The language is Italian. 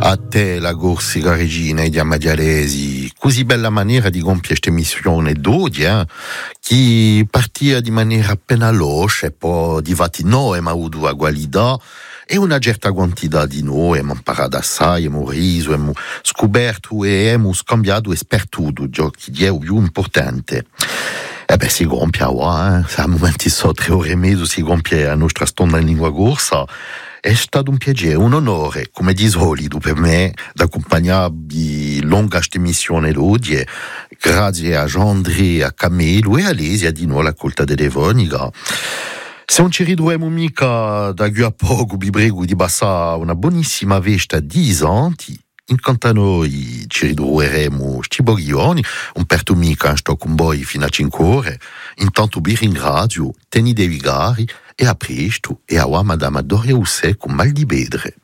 A te la Corsica Regina e di Amadialesi, così bella maniera di compiere questa missione d'odio, che partia di maniera appena veloce, poi divati noi abbiamo avuto la qualità e una certa quantità di noi abbiamo imparato assai, abbiamo riso, abbiamo scoperto e abbiamo scambiato esperto, ciò che è più importante. E beh, si compie, a momenti so 3 ore e mezzo si compie la nostra stonda in lingua corsa. È stato un piacere, un onore, come di solito per me, di accompagnarvi lunga questa missione d'oggi, grazie a Jean-André, a Camillo e a Lesia di nuovo la colta telefonica. Se non ci ritroviamo mica da qui a poco, vi prego di passare una buonissima festa di Santi. Incanto a noi ci ritroveremo sti borioni, un perto mica sto con voi fino a 5 ore. Intanto vi ringrazio, tenitevi cari e a presto e a Madame Doria Usse con mal di bedre.